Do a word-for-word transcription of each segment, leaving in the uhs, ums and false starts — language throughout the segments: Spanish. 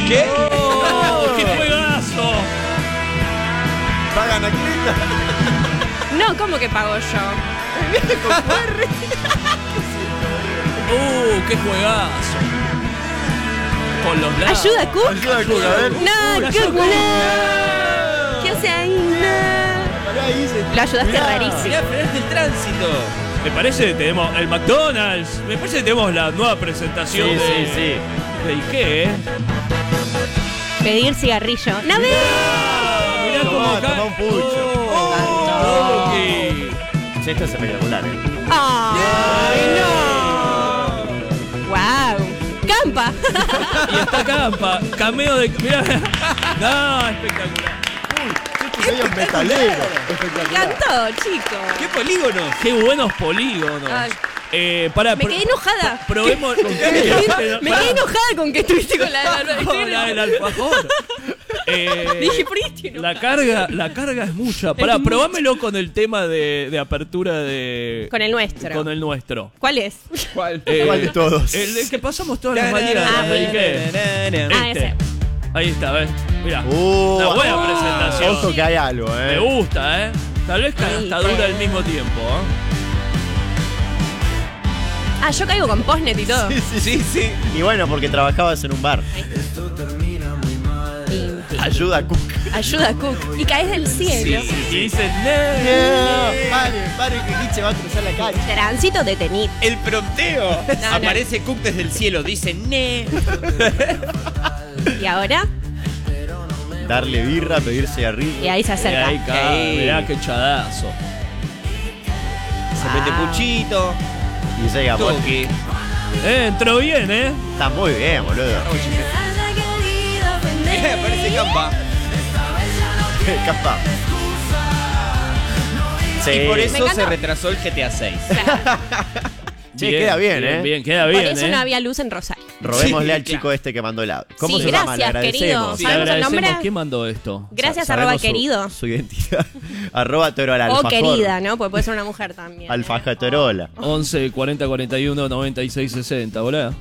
¿Qué? ¡Oh, qué juegazo! ¿Pagan Anacleta? No, ¿cómo que pago yo? ¡Uh, qué juegazo! Con los lados. ¿Ayuda, Cook? Ayuda, Cook, a ver. No, La Cook, ayuda, no. ¿Qué hace ahí? No. Pará, dice. Lo ayudaste Mirá. rarísimo. Mirá, frenaste el tránsito. Me parece que tenemos el McDonald's. Me parece que tenemos la nueva presentación Sí, de, sí, sí. de Ike, ¿eh? Pedir cigarrillo. ¡No ve! Mirá Tomá, cómo cae. tomá un pucho. Oh, Doki. Che, esto es espectacular, eh. ¡Ay, no! ¡Wow! ¡Campa! Y está Campa. Cameo de. Mirá. No, espectacular. Uy, esto es metalero. Me Espectacular. encantó, chico. ¡Qué polígono! Qué buenos polígonos. Ay. Eh, pará, Me pro- quedé enojada. Probemos. Me quedé enojada con que estuviste con la de Con la del alfajor. Eh, Dije, ¿por qué estoy enojada? la carga, la carga es mucha. Pará, Es probámelo con el tema de, de apertura de. Con el nuestro. Con el nuestro. ¿Cuál es? ¿Cuál? Eh, ¿Cuál de todos? El, el que pasamos todas las Na, na, mañanas. na, ¿de na, qué? Ah, Este. ese. Ahí está, ¿ves? Mirá. Uh, Una buena ah, presentación. Ojo que hay algo, Me eh. gusta, ¿eh? Tal vez Sí, cantadura sí. al mismo tiempo, ¿eh? Ah, yo caigo con postnet y todo. Sí, sí, sí, sí. Y bueno, porque trabajabas en un bar. Pim, pim. Ayuda, Cook. Ayuda, Cook. Y caes del cielo. Y dice, No, pare, pare que Nietzsche va a cruzar la calle. Tránsito detenido. El prompteo. no. Aparece Cook desde el cielo. Dice, ne. ¿Y ahora? Darle birra, pedir cigarrillo. Y ahí se y acerca. ahí cae, Ey. mirá qué chadazo. Se mete puchito. Y llega, bueno, Toque. Eh, entró bien, ¿eh? está muy bien, boludo. Mirá, aparece Campa. Capaz. Sí. Y por Me eso encanta. se retrasó el G T A seis. Che, queda bien, ¿eh? Bien, queda Por bien, eso ¿eh? no había luz en Rosario. Robémosle Sí, al chico claro. este que mandó el audio. ¿Cómo Sí, se llama? Le gracias, querido. agradecemos. Sí, ¿Sabemos el agradecemos. nombre? ¿Quién mandó esto? Gracias, Sa- arroba sabemos su- querido. Su, identidad. Arroba Torola O Alfajor. querida, ¿no? Porque puede ser una mujer también. Alfaja Torola. once cuarenta cuarenta y uno noventa y seis sesenta, boludo.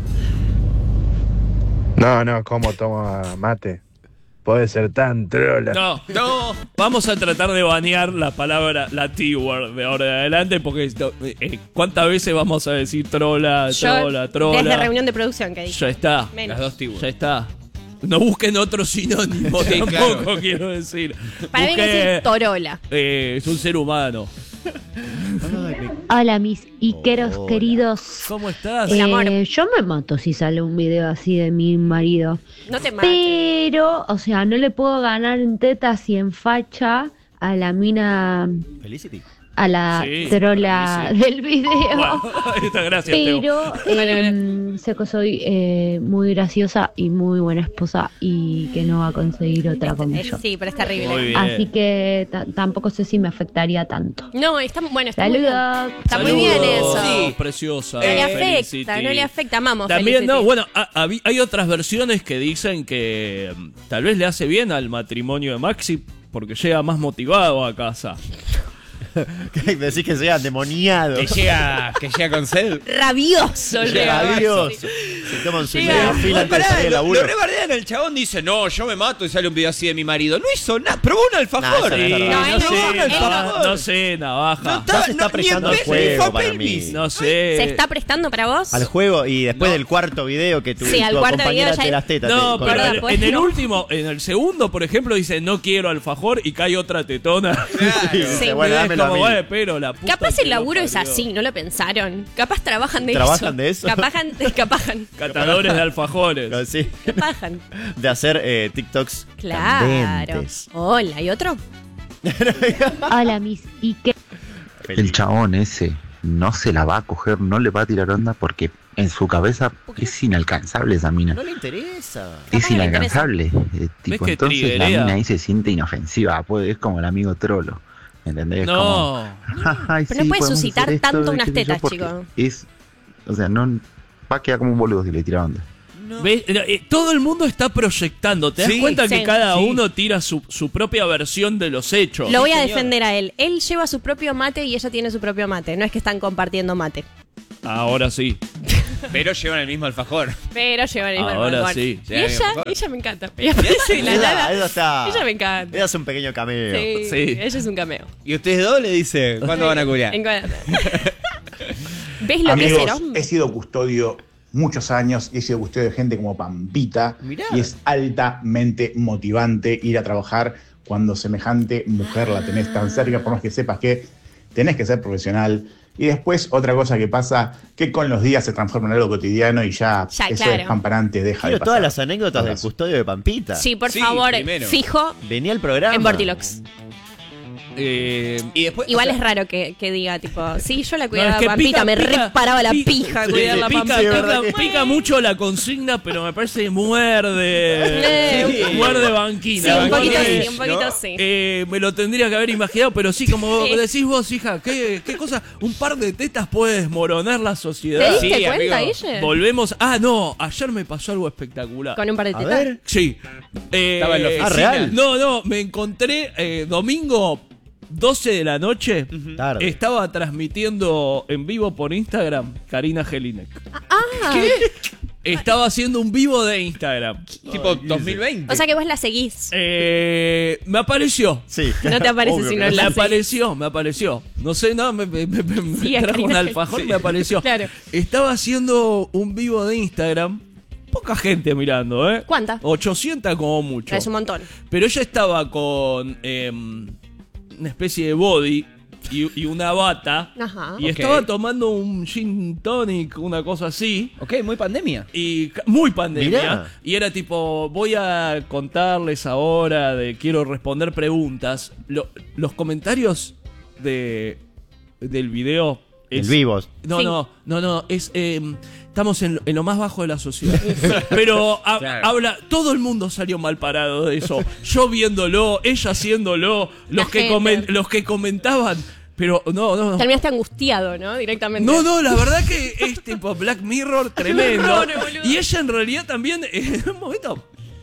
No, no, ¿cómo toma mate? Puede ser tan trola. No, No. vamos a tratar de banear la palabra, la T-word de ahora en adelante, porque esto, eh, ¿cuántas veces vamos a decir trola, Yo, trola, trola? desde reunión de producción que dije. Ya está, Menos. Las dos T-word. ya está. No busquen otro sinónimo, Sí, tampoco claro. quiero decir. Para mí hay que Busquen, decir Torola. eh, es un ser humano. Hola mis Iqueros Hola. queridos. ¿Cómo estás? Hola, amor. Eh, yo me mato si sale un video así de mi marido. No te mates. Pero, o sea, no le puedo ganar en tetas y en facha a la mina, Felicity. a la Sí, trola sí. del video. Bueno, estas gracias, Teo. Pero eh, sé que soy eh, muy graciosa y muy buena esposa y que no va a conseguir otra como Eh, yo. Sí, pero es terrible. Muy bien. Así que ta- tampoco sé si me afectaría tanto. No, está bueno, está muy bien. Saludos. Está muy bien Saludos. eso. Sí. Preciosa. No le eh, afecta, Felicity. no le afecta, amamos. También, no, Felicity. bueno, ha- habi- hay otras versiones que dicen que mm, tal vez le hace bien al matrimonio de Maxi porque llega más motivado a casa. Decís que sea demoniado. Que llega, que llega con sed. Rabioso. Llega Leo. Dios. Se toman su Llega. media fila antes de salir de lo, laburo. lo rebardean, el chabón dice, no, yo me mato y sale un video así de mi marido. No hizo nada, probó un alfajor. Nah, eso no es Sí, verdad. No, no, él no, sé, él no. nava- no sé, navaja. No No, está- Ya se está no, prestando ni al en pelvis, juego fue para pelvis. mí. sé. ¿Se está prestando para vos? Al juego y después No. del cuarto video que tu, Sí, al tu cuarto compañera video ya- te las tetas. No, te- pero Verdad, en, pues, en el no. último, en el segundo, por ejemplo, dice no quiero alfajor y cae otra tetona. Sí, Sí. bueno, Es dámelo a como, mí. "Güey, pero la puta Capaz que el lo laburo es parió". así, no lo pensaron. Capaz trabajan de ¿Trabajan eso. de eso? Capajan, capajan. Catadores de alfajores. Sí, Capajan. de hacer eh, TikToks Claro. candentes. Hola, ¿y otro? Hola mis Iqueros. El chabón ese no se la va a coger, no le va a tirar onda porque en su cabeza es inalcanzable esa mina. No le interesa. Es Capaz no le inalcanzable. Eh, tipo, que entonces la triguea? mina ahí se siente inofensiva, pues, es como el amigo trolo. ¿Entendés? No. Como, "Ay, Pero no sí, puede podemos suscitar hacer esto, tanto y unas qué sé yo", tetas, porque chico. Es, o sea, no va a quedar como un boludo si le tira onda. ¿Ves? Eh, Todo el mundo está proyectando. ¿Te das Sí, cuenta que sí, cada sí. uno tira su, su propia versión de los hechos? Lo voy a señor. defender a él. Él lleva su propio mate y ella tiene su propio mate. No es que están compartiendo mate. Ahora sí. Pero llevan el mismo alfajor. Pero llevan el mismo Ahora alfajor. sí. Y Llevan el ella, alfajor. ella me encanta. Ella aparece de la Ella, nada. ella está. Ella me encanta. Ella es un pequeño cameo. Sí, Sí. ella es un cameo. Y ustedes dos le dicen, ¿cuándo van a culiar? En cuadra. ¿Ves lo que es ser hombre? he sido custodio muchos años y he sido custodio de gente como Pampita. Mirá. Y es altamente motivante ir a trabajar cuando semejante mujer la tenés tan cerca, por más que sepas que tenés que ser profesional. Y después otra cosa que pasa, que con los días se transforma en algo cotidiano y ya, Ya, eso claro. es pamparante, deja Quiero de pasar. todas las anécdotas del Abrazo. custodio de Pampita. Sí, por Sí, favor, primero. fijo Venía al programa. en Bortilox. Eh, Y después, Igual o sea, es raro que, que diga, tipo, sí, yo la no, cuidaba es que a Pampita, pica- me pica- reparaba la pica- pija sí, cuidar la pica, Pampita. sí, pica, verdad que- pica mucho la consigna, pero me parece que muerde. Sí. Muerde banquina. Sí, un poquito Muerde- sí, un poquito sí. Eh, me lo tendría que haber imaginado, pero sí, como Sí. decís vos, hija, ¿qué, qué cosa? Un par de tetas puede desmoronar la ¿Te sociedad. diste Sí, cuenta, amigo. ella? Volvemos. Ah, no, ayer me pasó algo espectacular. Con un par de A tetas. ver. Sí. Eh, Estaba en la Ah, oficina. ¿real? No, no, me encontré eh, domingo doce de la noche. Tarde. Estaba transmitiendo en vivo por Instagram Karina Jelinek. Ah, Estaba haciendo un vivo de Instagram. Tipo dos mil veinte. o sea que vos la seguís. Eh, me apareció. Sí. No te aparece Obvio si que no Me la seguís. apareció, me apareció. No sé, no, me, me- me- me Sí, a trajo un Karina alfajor, Jelinek. me apareció. Claro. Estaba haciendo un vivo de Instagram. Poca gente mirando, ¿eh? ¿Cuánta? ochocientas como mucho. Es un montón. Pero ella estaba con em, una especie de body y, y una bata. Ajá. Y Ok. estaba tomando un gin tonic, una cosa así. Ok, muy pandemia. Y ca- muy pandemia. Mirá. Y era tipo, voy a contarles ahora de quiero responder preguntas. Lo- los comentarios de del video El es- vivos. No, Sí. no, no, no, es eh, estamos en, lo- en lo más bajo de la sociedad. Pero ha- Claro. habla, todo el mundo salió mal parado de eso. Yo viéndolo, ella haciéndolo, los La que gente. comen- los que comentaban, pero no, no, no. Terminaste angustiado, ¿no? Directamente. No, no, la verdad que es tipo Black Mirror tremendo. Black Mirror, boludo. Y ella en realidad también, en un momento,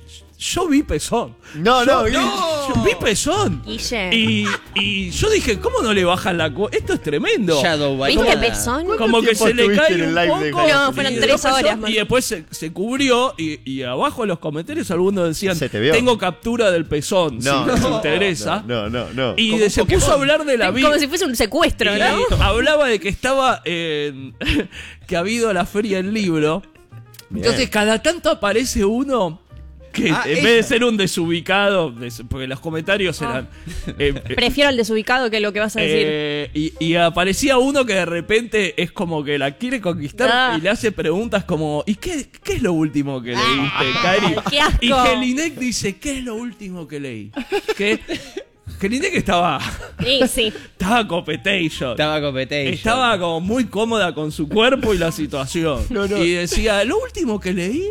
yo vi pezón. No, no, yo, yo vi pezón. Guille. Y, y yo dije, ¿cómo no le bajan la cu? Esto es tremendo. Shadow by ¿Viste Night. pezón? Como que tiempo se le estuviste cae en el un live poco. de Gaia? No, fueron y tres después- horas, man. Y después se, se cubrió y, y abajo en los comentarios algunos decían, Se te vio. tengo captura del pezón, No, si les no, interesa. No, no, no. Y Como se Pokémon. puso a hablar de la vida. Como si fuese un secuestro, Y ¿no? hablaba de que estaba en. que ha habido la feria del libro. Bien. Entonces, cada tanto aparece uno que Ah, en ella. vez de ser un desubicado, des- porque los comentarios eran. eh, eh, Prefiero al desubicado que lo que vas a decir. eh, y, y aparecía uno que de repente es como que la quiere conquistar Ah. y le hace preguntas como: ¿y qué, qué es lo último que leíste, Cari? qué asco. Y Jelinek dice: ¿qué es lo último que leí? Que Jelinek estaba. Sí, sí. Estaba copetation. Estaba competition. Estaba como muy cómoda con su cuerpo y la situación. No, no. Y decía, lo último que leí,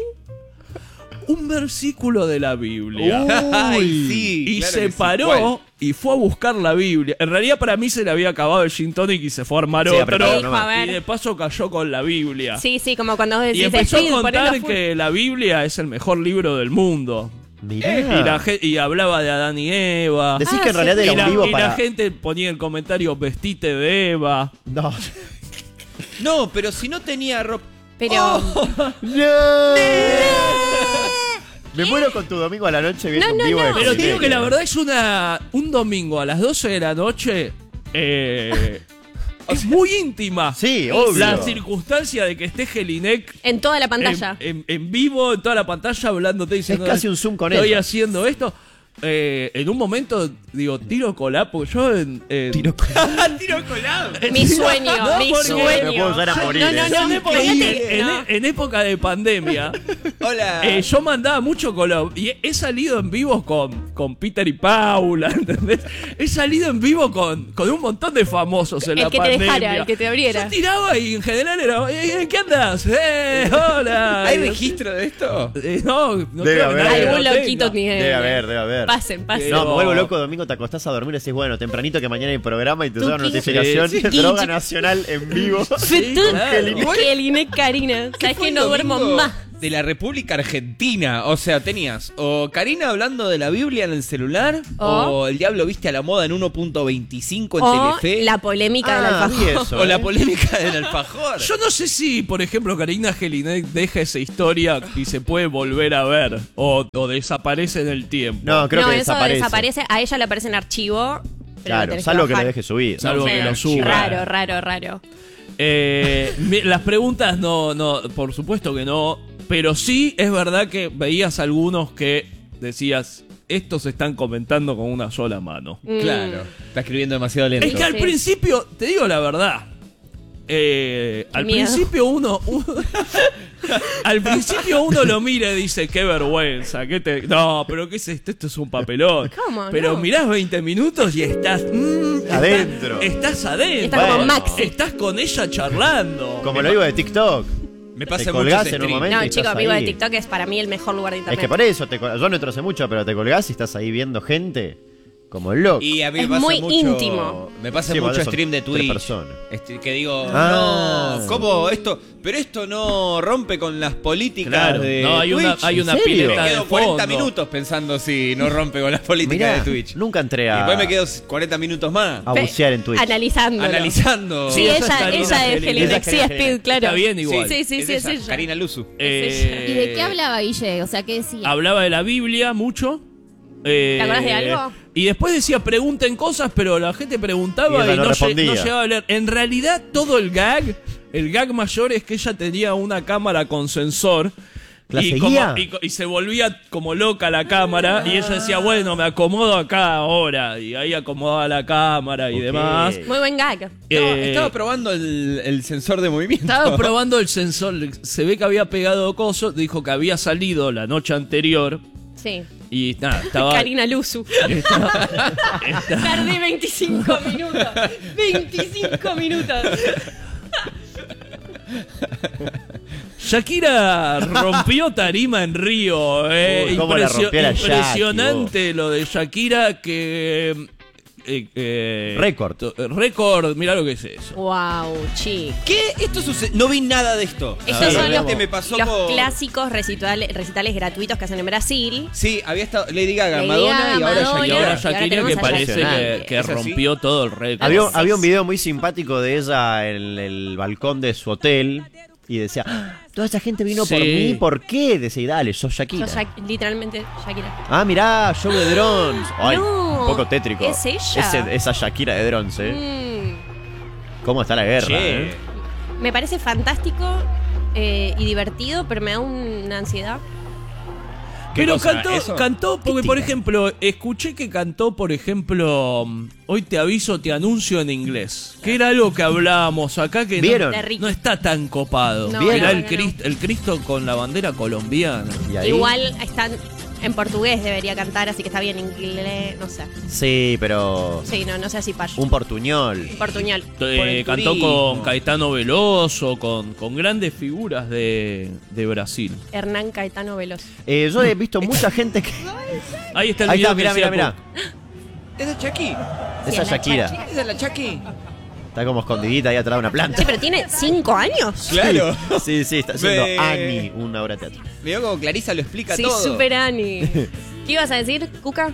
un versículo de la Biblia. Ay, sí. y claro se que sí. paró ¿Cuál? y fue a buscar la Biblia. En realidad para mí se le había acabado el gin tonic y se fue a armar Sí, otro. apretado Dijo, a ver. Y de paso cayó con la Biblia. Sí, sí, como cuando vos Y decís empezó a Speed, ponelo contar full. que la Biblia es el mejor libro del mundo. Mirá. Y, la ge- y hablaba de Adán y Eva. Decís Ah, que en sí. realidad Y era la, un vivo y la para. gente ponía en comentarios vestite de Eva. No. No, pero si no tenía ropa. Pero. Oh. ¡No! Me muero con tu domingo a la noche viendo No, no, un vivo no. de Pero te Jelinek. digo que la verdad es una un domingo a las doce de la noche eh, es muy íntima. Sí, obvio. La circunstancia de que esté Jelinek En toda la en, pantalla. en- en vivo en toda la pantalla hablándote diciendo Es casi un Zoom con estoy ella. haciendo esto. Eh, en un momento digo tiro colá porque yo en, en- Tiro Tiro colado. Mi sueño, No, mi porque- sueño. Me puedo llegar a morir, No, no, eh. no, en, época, cállate, en- no. en época de pandemia Hola. Eh, yo mandaba mucho color y he salido en vivo con, con Peter y Paula, ¿entendés? He salido en vivo con, con un montón de famosos en El la que te pandemia. dejara, el que te abriera. Yo tiraba y en general era, "Eh, ¿qué andas? ¡Eh, hola! ¿Hay registro de esto? Eh, no, no Debe creo que haber. nadie Algún lo loquito tenga. tiene. Debe haber, debe haber. Pasen, pasen. No, Pero- me vuelvo loco domingo, te acostás a dormir y decís, bueno, tempranito que mañana hay programa y te da una Tuki. notificación. Sí, sí. Droga Nacional en vivo. Sí, Tú, claro. Jelinek Karina. ¿Sabes fue que el no duermo domingo? más? de la República Argentina. O sea, tenías o Karina hablando de la Biblia en el celular, o, O El Diablo Viste a la Moda en uno punto veinticinco en O Telefe, la polémica del Ah, vi alfajor. eso, o la ¿eh? polémica del alfajor. Yo no sé si, por ejemplo, Karina Jelinek deja esa historia y se puede volver a ver o, o desaparece en el tiempo. No, creo no, que eso desaparece. desaparece. A ella le aparece en archivo. pero lo Claro, tenés salvo que lo bajar. deje subir. Salvo Sí. que lo suba. Raro, raro, raro. Eh, mi- las preguntas no, no, por supuesto que no, pero sí es verdad que veías algunos que decías, estos están comentando con una sola mano. Claro, está escribiendo demasiado lento. Es que al Sí. principio, te digo la verdad, eh, al Miedo. principio uno, uno- al principio uno lo mira y dice, qué vergüenza, qué te... No, pero qué es esto, esto es un papelón. ¿Cómo? Pero No. mirás veinte minutos y estás... mm, estás- Adentro. Estás adentro. Estás como Maxi. Estás con ella charlando. Como lo digo de TikTok. Me pasa te mucho colgás ese en un stream. momento. No, y chicos, estás amigo de ahí. TikTok es para mí el mejor lugar de Es internet. que por eso, te, col- yo no entro hace mucho, pero te colgás y estás ahí viendo gente como el loco. Y a mí Es me pasa muy mucho, íntimo. Me pasa Sí, mucho bueno, son stream de tres Twitch. personas. Este, que digo, Ah. no, ¿cómo esto? Pero esto no rompe con las políticas Claro, de no, hay una, Twitch. hay una ¿En serio? pileta Me de quedo cuarenta fondo. minutos pensando si no rompe con las políticas Mirá, de Twitch. nunca entré Y a, después me quedo cuarenta minutos más a bucear en Twitch. Analizando. analizando. Sí, Esa ella, es Karina ella es Jelinek. Jelinek, Esa sí, es es Jelinek. Speed, claro. Está bien igual. Sí, sí, sí, es ella, ella. Karina Luzu. Eh, ¿Y de qué hablaba Guille? O sea, ¿qué decía? Hablaba de la Biblia mucho. Eh, ¿Te acordás de algo? Y después decía, pregunten cosas, pero la gente preguntaba Y ella y, no no, lle- respondía. no llegaba a leer. En realidad, todo el gag, el gag mayor es que ella tenía una cámara con sensor. ¿La y, seguía? como- y, co- y se volvía como loca la cámara. Y ella decía, bueno, me acomodo acá ahora. Y ahí acomodaba la cámara y Ok. demás. Muy buen gag. Estaba, Eh, estaba probando el, el sensor de movimiento. Estaba probando el sensor. Se ve que había pegado coso. Dijo que había salido la noche anterior. Sí. Y nada, estaba. Karina Luzu. estaba- estaba- Tardé veinticinco minutos. veinticinco minutos. Shakira rompió tarima en Río. Eh. Uy, cómo la rompió la Jackie, impresionante lo de Shakira que. eh, eh, Récord. to- Récord, mirá lo que es eso. Wow, chic. ¿Qué? Esto sucede. No vi nada de esto. Estos Sí, son los, realmente me pasó los con- clásicos recitales, recitales gratuitos que hacen en Brasil. Sí, había estado Lady Gaga, Lady Madonna Gaga, y ahora Madonna. Y Shakira. ahora ahora Shakira tenemos que a parece que, Shakira. que ¿Es así? rompió todo el récord. Había, Sí, había un sí. video muy simpático de ella en el balcón de su hotel y decía, "Ah, toda esa gente vino por Sí. mí, ¿por qué? Decía, dale, sos Shakira. Yo, Shak- literalmente, Shakira. Ah, mirá, show de drones. Ay, No, un poco tétrico. es ella. Ese- esa Shakira de drones, ¿eh? Mm, ¿Cómo está la guerra, Che. eh? me parece fantástico eh, y divertido, pero me da una ansiedad. ¿Qué Pero cosa? cantó, ¿Eso? cantó, porque ¿Qué por tira? ejemplo, escuché que cantó, por ejemplo, Hoy te aviso, te anuncio en inglés. Que era algo que hablábamos acá que no- ¿Vieron? De Ricky. no, está tan copado. No, ¿Vieron? Era no, el no, Cristo, el Cristo con la bandera colombiana. ¿Y ahí? Igual están en portugués, debería cantar, así que está bien en inglés, no sé. Sí, pero Sí, no, no sé si payo. un portuñol. Portuñol. Eh, el cantó turismo. con Caetano Veloso, con, con grandes figuras de, de Brasil. Hernán Caetano Veloz. Eh, yo he visto mucha gente que... Ahí está el Ahí video está, que mirá, decía mirá, mirá. Cook. ¿Esa es Chucky? Esa es la Shakira. ¿Esa es la Chucky? Está como escondidita ahí atrás de una planta. Sí, pero tiene cinco años. Claro. Sí, sí, está haciendo Ve- Annie, una obra de teatro. Mirá como Clarisa lo explica Sí, todo. super Ani. ¿Qué ibas a decir, Cuca?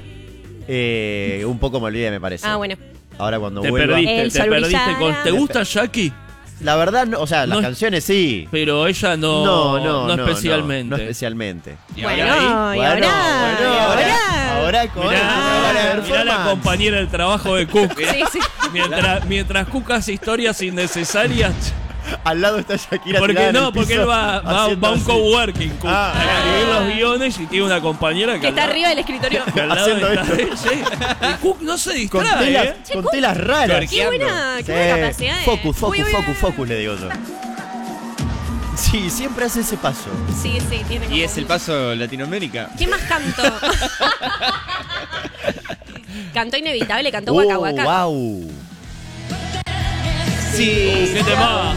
Eh, un poco me olvidé, me parece. Ah, bueno. Ahora cuando Te vuelva... perdiste, El te sol perdiste brillará. con. ¿Te gusta Jackie? La verdad, no, o sea, las No- canciones sí. Pero ella no, No, no, no, no especialmente. No, no especialmente. Y Bueno, ahora ahí, y Bueno, ahora, bueno, y ahora, ahora con Mirá, ahora mirá la performance. compañera del trabajo de Cook. Sí, sí. Mientras, mientras Cook hace historias innecesarias. Al lado está Shakira. Porque tirada en no, el porque piso, él va, va, haciendo va a un así. coworking Cook, Ah, a escribir ah, los guiones y tiene una compañera que, Que al está lado- arriba del escritorio. que al lado haciendo está esto. él, sí. Y Cook no se Con distrae, telas, ¿eh? con telas raras. Qué buena, qué Sí. buena capacidad. de- Focus, focus, Uy, uy, focus, uy. focus, le digo yo. Sí, siempre hace ese paso. Sí, sí, tiene como Y es el un- paso Latinoamérica. ¿Qué más cantó? Cantó Inevitable, cantó Oh, Waka Waka. wow. Sí, ¿Qué tema?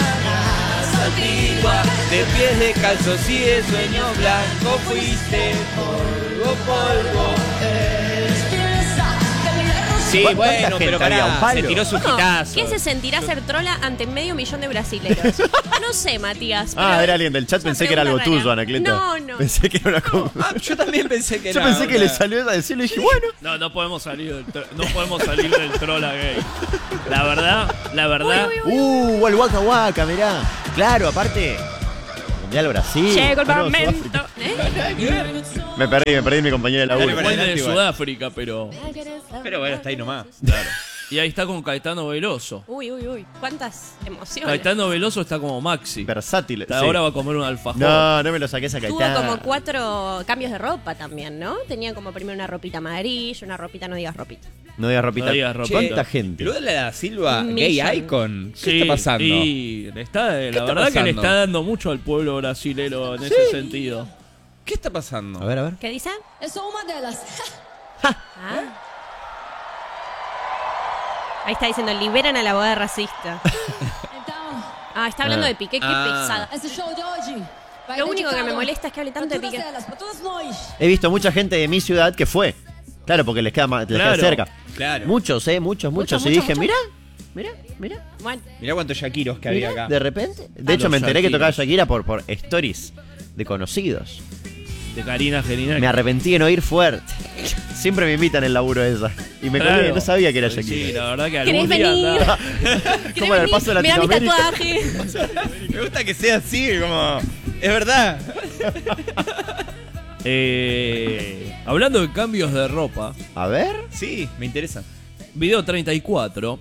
de pies de calzos y de sueño blanco fuiste polvo, polvo. Sí, ¿Cuánta bueno, gente pero había? pará, ¿Un palo? se tiró su ¿Cómo? hitazo. ¿Qué se sentirá ser trola ante medio millón de brasileros? No sé, Matías. Ah, pero era alguien del chat, es una pensé que era algo pregunta tuyo, rara. Anacleto. No, no. Pensé que era una cosa. Ah, yo también pensé que Yo era pensé que una- le salió a decirlo y dije, bueno. No, no podemos salir del, tro- no podemos salir del trola gay. La verdad, la verdad. Uh, el Waka Waka, mirá. Claro, aparte. Mundial Brasil. Llegó el Ah, no, momento. Sudáfrica. ¿Eh? Me perdí, me perdí mi compañero de El laburo. Dale, puente de igual. Sudáfrica, pero. Pero bueno, está ahí nomás. Claro. Y ahí está con Caetano Veloso. Uy, uy, uy. Cuántas emociones. Caetano Veloso está como Maxi. Versátil. Hasta sí. ahora va a comer un alfajor. No, no me lo saques a Tuvo Caetano. como cuatro cambios de ropa también, ¿no? Tenía como primero una ropita amarilla, una ropita, no digas ropita. No digas ropita. No digas ropita. ¿Cuánta gente? Lula da Silva, Un gay millón. icon. ¿Qué Sí, está pasando? Y le está, la está verdad que le pasando? está dando mucho al pueblo brasilero en ese sentido. ¿Qué está pasando? A ver, a ver. ¿Qué dice? Eu sou uma delas. Ah. Ahí está diciendo, liberan a la abogada racista. Então, Ah, está hablando Ah. de Piqué, qué Ah. pesada. esse show de hoje vai Lo único que me dedicado molesta es que hable pra tanto de todas Piqué. elas, pra todas nós. He visto mucha gente de mi ciudad que fue. Claro, porque les queda, más- les Claro. queda cerca. Claro. Muchos, eh, muchos, muchos. Muchos, y dije, muchos, mirá, mirá, mirá. Bueno, Mirá cuántos Shakiros que había mirá, acá. de repente. De Ah, hecho, los me enteré que Shakiras. tocaba Shakira por, por stories de conocidos. De Karina Gerinaki. Me arrepentí de no ir fuerte. Siempre me invitan el laburo esa. Y me Claro. colgué, no sabía que era Sí, Shakira. la verdad que ¿Querés algún día venir? andaba- ¿Cómo era el paso de Mira mi Latinoamérica? tatuaje. Me gusta que sea así, como. Es verdad. Eh, hablando de cambios de ropa, A ver. Sí, me interesa. video treinta y cuatro,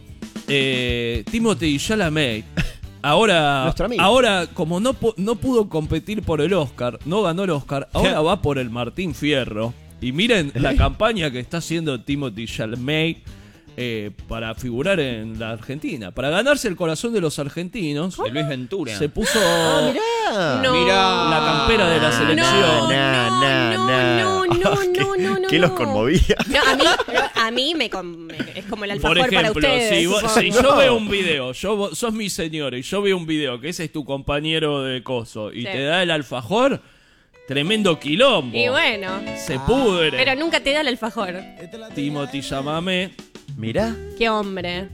eh, Timothy Chalamet, ahora, Nuestro amigo. ahora como no, pu- no pudo competir por el Oscar, no ganó el Oscar, ahora va por el Martín Fierro. Y miren la campaña que está haciendo Timothy Chalamet eh, para figurar en la Argentina, para ganarse el corazón de los argentinos. De Luis Ventura. Se puso Ah, mirá. No. Mirá. la campera de la Ah, selección. No, Nah, no, nah, no, nah. no, no, ¿Qué- no, no, no, ¿Qué los no. conmovía? No, a mí, a mí me, con- me- es como el Por alfajor para ejemplo, ustedes. si, vos- supongo. si yo veo un video, yo, vo- sos mi señor y yo veo un video que ese es tu compañero de coso y Sí. te da el alfajor, tremendo quilombo. Y bueno, Se pudre. pero nunca te da el alfajor. Timothy Chalamet, Mirá. Qué hombre.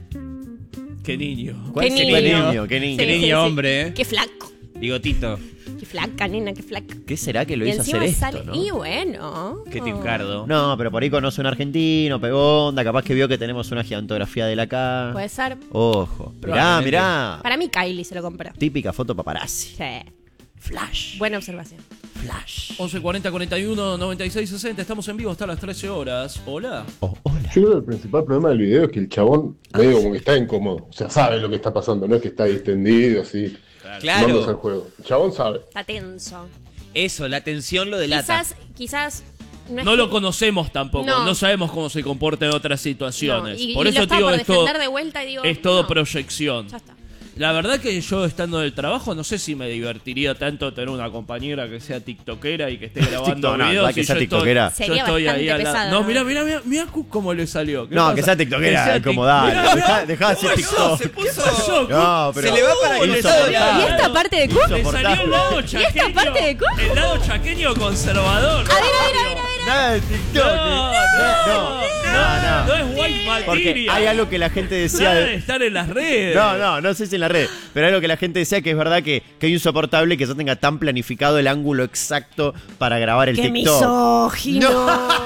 qué niño. ¿Cuál Qué sería el niño. niño? ¿Qué niño? Qué niño, hombre, eh. Qué flaco. Bigotito. Qué flaca, nena, qué flaca. ¿Qué será que lo Y hizo encima hacer esto, sale. no? Y bueno. Qué tincardo. No, pero por ahí conoce un argentino, pegó onda, capaz que vio que tenemos una gigantografía de la acá. Puede ser. Ojo. Mirá, Probablemente. mirá. Para mí, Kylie se lo compró. Típica foto paparazzi. Sí. Flash. Buena observación. Flash. once cuarenta cuarenta y uno noventa y seis sesenta, estamos en vivo hasta las trece horas. Hola. Oh, hola. Yo creo que el principal problema del video es que el chabón medio como que está incómodo. O sea, sabe lo que está pasando, no es que está distendido así, Claro. tomándose el juego. El chabón sabe. Está tenso. Eso, la tensión lo delata. Quizás, quizás. es No que- lo conocemos tampoco, no, No. sabemos cómo se comporta en otras situaciones. No, y- por y eso lo estaba digo, por es todo, defender de vuelta y digo, es todo no. proyección. Ya está. La verdad que yo estando en el trabajo no sé si me divertiría tanto tener una compañera que sea tiktokera y que esté grabando TikTok, no, videos. la que y sea yo tiktokera. Estoy, Sería yo estoy ahí bastante al lado. pesada, No, ¿no? mirá, mirá, mirá, mirá cómo le salió. ¿Qué No, pasa? que sea tiktokera, Que sea como tic- dale. Mirá, mirá. Dejá, dejá de hacer Se TikTok. puso. No, pero. Se le va para Uh, el le estado de salió- la- ¿Y esta parte de Q? Le salió el lado ¿Y chaqueño. esta parte de Q? El lado chaqueño conservador. A ver, a ver, a ver, a ver. Nada de TikTok. No, no, no, no, no. No es white Porque material. hay algo que la gente decía. Nada de de- estar en las redes. No, no, no sé si en la red. Pero hay algo que la gente decía que es verdad que, que es insoportable que yo tenga tan planificado el ángulo exacto para grabar el ¡Qué TikTok. misógino!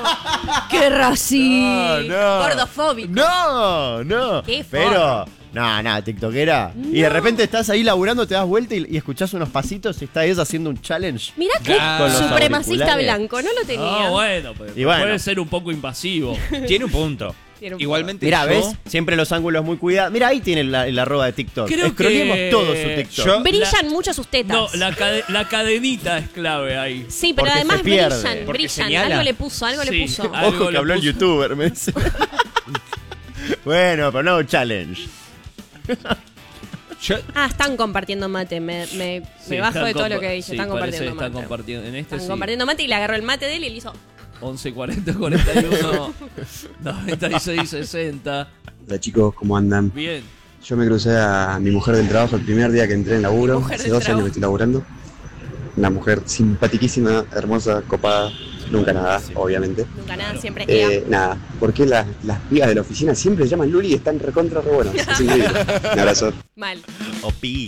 ¡Qué racista! No, no. Gordofóbico. No, no. Qué Pero, no, nada, tiktokera. Y de repente estás ahí laburando, te das vuelta y, y escuchás unos pasitos y está ella haciendo un challenge. Mirá qué Con los supremacista auriculares. blanco, no lo tenía. Ah, bueno, pero Y bueno. puede ser un poco invasivo. Tiene un punto. Tiene un Igualmente. Mirá, yo- ¿ves? Siempre los ángulos muy cuidados. Mira, ahí tiene la, el arroba de TikTok. Creo Escroleemos que- todo su TikTok. Yo- Brillan mucho sus tetas. No, la, cade- la cadenita es clave ahí. Sí, pero Porque además se pierde. brillan, Porque brillan. señala. Algo le puso, algo Sí. le puso. Ah, algo Ojo que le habló el puso. youtuber, me dice. Bueno, pero no challenge. Yo, Ah, están compartiendo mate. Me, me, Sí, me bajo están de todo lo compa- que dice. sí, están parece que compartiendo están mate. compartiendo. En este Están sí. compartiendo mate y le agarró el mate de él y le hizo. once cuarenta cuarenta y uno noventa y seis sesenta. Hola chicos, ¿cómo andan? Bien. Yo me crucé a mi mujer del trabajo el primer día que entré en laburo, Mujer hace del dos años trabajo. que estoy laburando. Una mujer simpatiquísima, hermosa, copada. nunca nada, obviamente. Nunca nada, siempre es Eh, nada, porque las, las pibas de la oficina siempre llaman Luli y están recontra re buenas. Es increíble. Un abrazo. Mal. O Pili.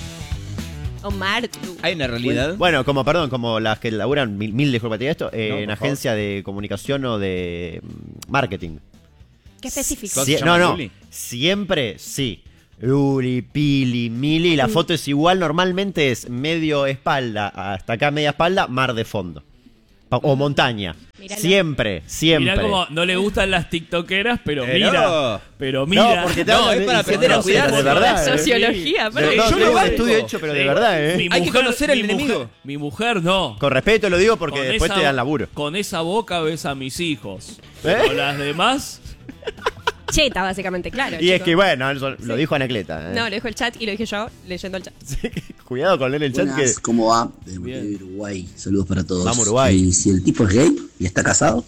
O Martu. Hay una realidad. Bueno, como, perdón, como las que laburan, mil, mil disculpas de esto, eh, No, en por agencia de comunicación o de mm, marketing. Qué específico. Sie- se no, llama no. Luli? Siempre sí. Luli, Pili, Mili. La foto es igual. Normalmente es medio espalda, hasta acá media espalda, mar de fondo. Pa- O montaña. Míralo. Siempre, siempre. Mirá como no le gustan las tiktokeras, pero Pero- mira. Pero mira. No, porque te No, hablan es para de- aprender a no, cuidarse. de verdad. La eh. sociología, De- pero no, yo yo lo lo banco. estudio hecho, pero de verdad, ¿eh? Mi Hay que conocer al mi enemigo. Mujer, mi mujer no. Con respeto lo digo porque Con después esa- te dan laburo. Con esa boca ves a mis hijos. ¿Eh? Pero las demás. cheta, básicamente, claro. Y es chicos. que bueno, eso lo Sí. dijo Anacleta. ¿eh? No, lo dijo el chat y lo dije yo leyendo el chat. Cuidado con leer el chat que. Buenas, ¿cómo va? De Montevideo, Uruguay. Saludos para todos. Vamos, Uruguay. Y si el tipo es gay y está casado,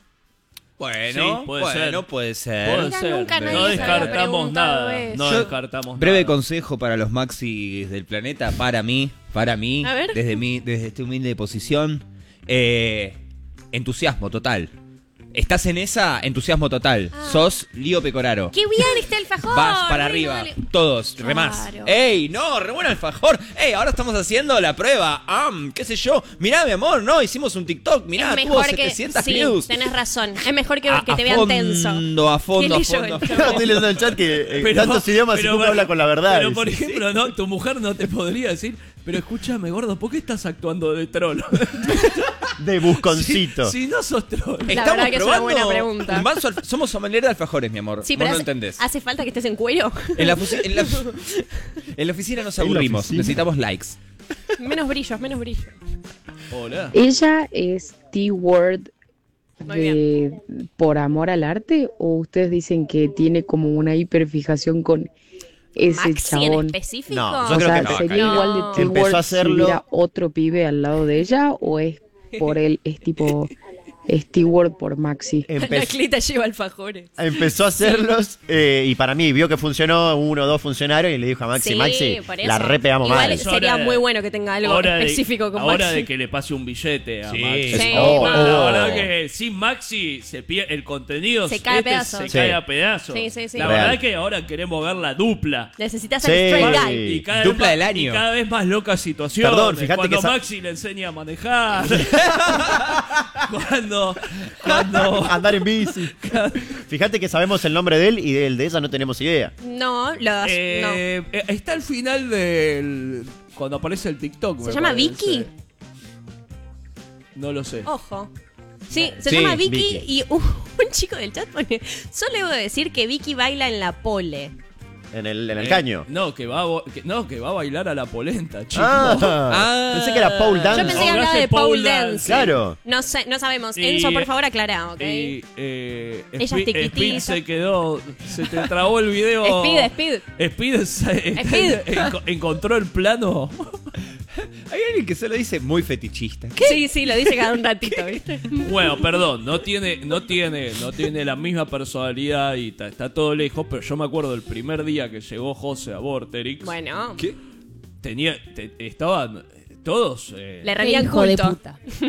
Bueno, Sí, puede bueno, ser. puede ser. Puede Mira, ser. nunca nadie No se había descartamos preguntado nada. eso. No Yo- descartamos Breve nada. consejo para los maxis del planeta, para mí, para mí, A ver. desde mi, desde esta humilde posición, eh, entusiasmo total. Estás en esa, entusiasmo total. Ah. Sos Lío Pecoraro. ¡Qué bien está el fajón! Vas para Bueno, arriba, dale. todos, re más. Claro. ¡Ey, no, re bueno alfajor! ¡Ey, ahora estamos haciendo la prueba! ¡Ah, qué sé yo! Mirá, mi amor, no, hicimos un TikTok, mirá, Es tuvo mejor que. setecientas Sí, views. tenés razón. Es mejor que, A- que te a vean tenso. fondo, a fondo, a ¿Qué leyó fondo, a el fondo. Estoy leyendo el chat que eh, Pero- tantos idiomas y pero- nunca habla con la verdad. Pero dice. por ejemplo, no, tu mujer no te podría decir, pero escúchame, gordo, ¿por qué estás actuando de troll? De busconcito. Si, si no sos troll. La verdad que es una buena pregunta. un vaso al- somos sommelier de alfajores, mi amor. Sí, Vos pero no hace, entendés. hace falta que estés en cuero. En la, fusi- en la- en la oficina nos En la aburrimos. oficina. Necesitamos likes. menos brillos, menos brillos. Hola. ¿Ella es T-Word Muy de por amor al arte o ustedes dicen que tiene como una hiperfijación con ese Maxi en chabón? específico. No, yo O creo sea, que no, ¿sería acá. igual de No. T-Word Empezó a hacerlo- si hubiera otro pibe al lado de ella o es por él, es tipo es T-Word por Maxi? Empe- Anacleta lleva alfajores. empezó a hacerlos eh, y para mí vio que funcionó uno o dos funcionarios y le dijo a Maxi, Sí, Maxi, por eso. la re pegamos Igual mal. Es sería hora de- muy bueno que tenga algo Hora de- específico con Ahora Maxi. de que le pase un billete a Sí. Maxi. Sí, Oh, La oh. verdad que sin Maxi se pierde el contenido. Se cae a este pedazos. Se Sí. cae a pedazos. Sí, sí, sí. La Real. verdad que ahora queremos ver la dupla. Necesitas Sí. ser straight guy. Sí. Y cada Dupla vez del más, año. Y cada vez más locas situaciones. Perdón, fíjate cuando que esa- Maxi le enseña a manejar. cuando. Cuando. Andar en bici. Fíjate que sabemos el nombre de él y del de ella no tenemos idea. No, los, Eh, eh, está al final del. Cuando aparece el TikTok. no. me ¿Se llama parece. Vicky? No lo sé. Ojo. Sí, se Sí, llama Vicky, Vicky. y un, un chico del chat pone, solo debo decir que Vicky baila en la pole. En el, en el Eh, caño. No, que va, a, bo- que, no, que va a bailar a la polenta, chico. Ah, Ah. pensé que era pole dance. Yo pensé que No, hablaba hace de pole pole dance. dance. Claro. No sé, no sabemos. Y- Enzo, por favor, aclara, ¿ok? Y eh, Ella es Spi- tiquitita. Speed se quedó, se te trabó el video. Speed, Speed. Speed, se- Speed. enco- encontró el plano. Hay alguien que solo dice muy fetichista. Sí, sí, lo dice cada un ratito, ¿viste? Bueno, perdón, no tiene, no tiene, no tiene la misma personalidad y ta- está todo lejos, pero yo me acuerdo del primer día que llegó José a Vorterix. Bueno, ¿Qué? Tenía, te- estaban todos. eh, le rendían hijo de culto.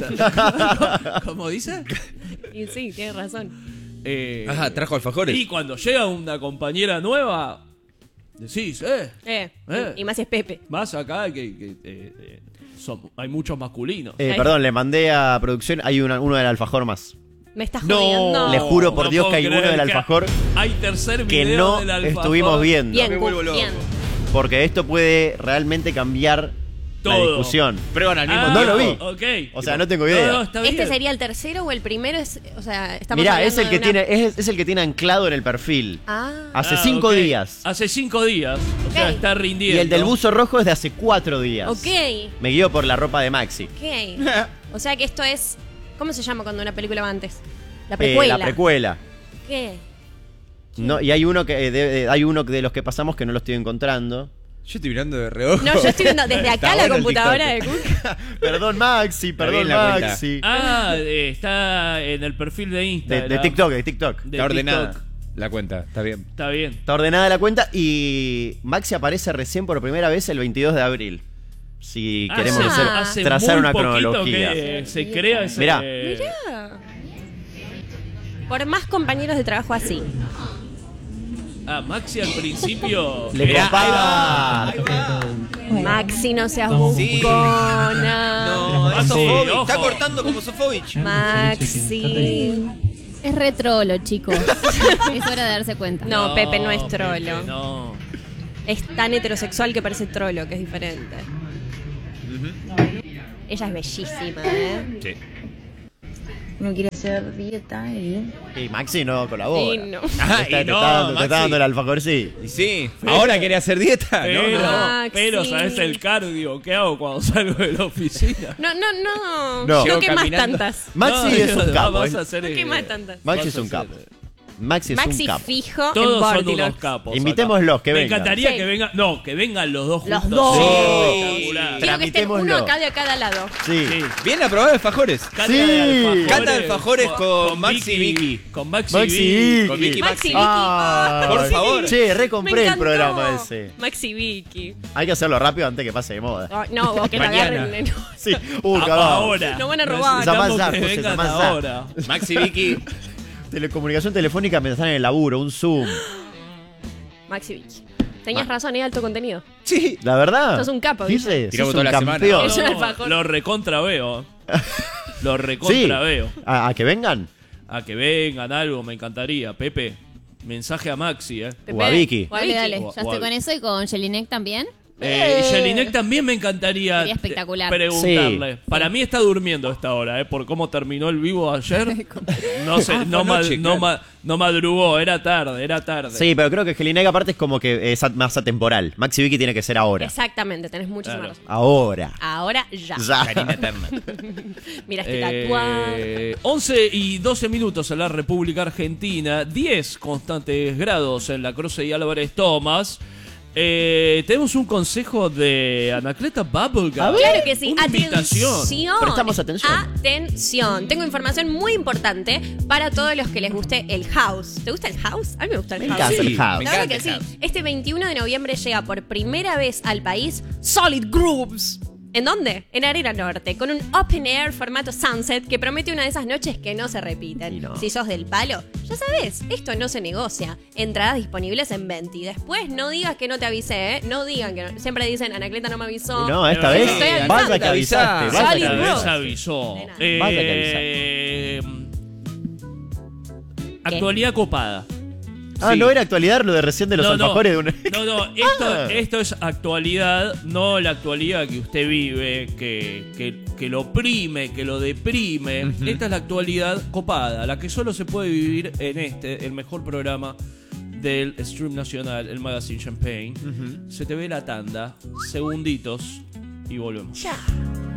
puta. ¿Cómo dice? Y sí, tienes razón. Eh, Ajá, trajo alfajores. Y cuando llega una compañera nueva, decís, eh, Eh, Eh. Y más si es Pepe. más acá que, que, eh, eh, son- hay muchos masculinos. Eh, Ay. perdón, le mandé a producción, hay una- uno del alfajor más. Me estás No. jodiendo. Le juro por No Dios puedo que hay uno creer del que alfajor Hay tercer que video no del alfajor. estuvimos viendo. Bien, Me Gu, vuelvo loco. bien. Porque esto puede realmente cambiar la Todo. discusión. Prueban al mismo Ah, No lo vi. ok. O sea, no tengo idea. No, no, está ¿Este bien. sería el tercero o el primero? Es, o sea, estamos Mirá, es hablando el que de una- tiene, es, es el que tiene anclado en el perfil. Ah, Hace Ah, cinco ok. días. Hace cinco días. O sea, Ok. está rindiendo. Y el del buzo rojo es de hace cuatro días. ok, Me guío por la ropa de Maxi. ok. O sea que esto es... ¿Cómo se llama cuando una película va antes? La Eh, precuela. la precuela. ¿Qué? No, y hay uno que eh, de, de- hay uno de los que pasamos que no lo estoy encontrando. Yo estoy mirando de reojo. No, yo estoy viendo desde acá Está la bueno el computadora de TikTok. Cook. Perdón, Maxi, Está perdón, bien la cuenta. Maxi. Ah, eh, está en el perfil de De, Instagram. de TikTok, de TikTok. De Está ordenada TikTok. la cuenta, está bien. Está bien. Está ordenada la cuenta y Maxi aparece recién por primera vez el veintidós de abril. Si Ah, queremos hace- hacer, hace trazar muy una poquito cronología. que se crea ese... Mirá. Mirá. Por más compañeros de trabajo así. Ah, Maxi al principio... Le era- compara. Maxi, no seas Sí. buscona. No, es Maxi, Sofovich. ojo. Está cortando como Sofovich. Maxi. Es re trolo, chicos. Es hora de darse cuenta. No, Pepe no es trolo. Pepe, no. Es tan heterosexual que parece trolo, que es diferente. Ella es bellísima, ¿eh? Sí. Uno quiere hacer dieta y... Y Maxi no colabora. Y no. Ah, Te está, y te no, está dando, te Maxi. está dando el alfajor, sí. Y sí. ¿Ahora quiere hacer dieta? Pero, No, no. Maxi. pero, ¿sabes el cardio que hago cuando salgo de la oficina? No, no, no. No. No, Llego quemas caminando. tantas. Maxi No, es un no, capo. vas ¿eh? a hacer, No eh, quemas tantas. Maxi vas es a un hacer, capo. eh, Maxi es Maxi un capo. fijo en Todos son Bordilox. unos capos. Invitémoslos, acá. que Me vengan. encantaría Sí. que vengan. No, que vengan los dos Los juntos. dos. Sí, Sí. espectacular. Quiero que estén uno Tramitémoslo. acá de a cada lado. Sí. Sí. Viene a probar alfajores. Cata Sí. de alfajores, Cata de alfajores con Maxi y Vicky. Con Maxi, Maxi y Vicky. Vicky. Con Vicky Maxi, Maxi. Vicky. Ah, Por favor. Che, Me recompré el encantó. programa ese. Maxi Vicky. Hay que hacerlo rápido antes que pase de moda. Oh, no, o que lo Mañana. agarren. No. Sí. Uh, A- cagado. ahora. Nos van a robar. Necesitamos Zamazá, que José, vengan Zamazá. ahora. Maxi Vicky. Telecomunicación telefónica me están en el laburo, un Zoom. Maxi Vicky. Tenías razón, es alto contenido. Sí, la verdad. Sos un capo, Dice, Tiramos sos un toda la semana. campeón. Es un No, alfajor. lo recontra veo. Lo Sí. recontra veo. ¿A, a que vengan? A que vengan algo, me encantaría. Pepe, mensaje a Maxi, eh. Pepe. O a Vicky. O a Dale, Vicky. dale. O- Ya o estoy a- con eso y con Jelinek también. Eh, y Jelinek también me encantaría Sería espectacular. te- preguntarle. Sí. Para mí está durmiendo a esta hora, ¿eh? Por cómo terminó el vivo ayer. No sé, Ah, no, fue ma- anoche, no, claro. ma- no madrugó, era tarde, era tarde. Sí, pero creo que Jelinek aparte es como que es a- más atemporal. Maxi Vicky tiene que ser ahora. Exactamente, tenés muchísima Claro. razón. Ahora. Ahora ya. Ya. Karina Eterna. Mira este tatuaje. Eh, once y doce minutos en la República Argentina, diez constantes grados en la Croce y Álvarez Thomas. Eh, tenemos un consejo de Anacleta Bubblegum. A ver. Claro que sí, Una invitación. atención. Prestamos atención. Atención. Tengo información muy importante para todos los que les guste el house. ¿Te gusta el house? A mí me gusta el Me house. encanta el house. me La verdad encanta que sí. el house. Este veintiuno de noviembre llega por primera vez al país Solid Grooves. ¿En dónde? En Arena Norte, con un open air formato sunset que promete una de esas noches que no se repiten. Y no. Si sos del palo, ya sabes, esto no se negocia. Entradas disponibles en Venti. Después no digas que no te avisé, ¿eh? No digan que no. Siempre dicen, Anacleta no me avisó. No, esta Eh, vez estoy avisando. vaya que avisaste. Vaya Solid que Esta vez avisaste. avisó. De nada. Eh, Vaya que actualidad copada. Ah, Sí. no era actualidad lo de recién de los No, no. alfajores de una... No, no, esto, Ah. esto es actualidad, no la actualidad que usted vive, que, que, que lo oprime, que lo deprime. Esta es la actualidad copada, la que solo se puede vivir en este, el mejor programa del stream nacional, el Magazine Champagne. Se te ve la tanda, segunditos y volvemos. Ya.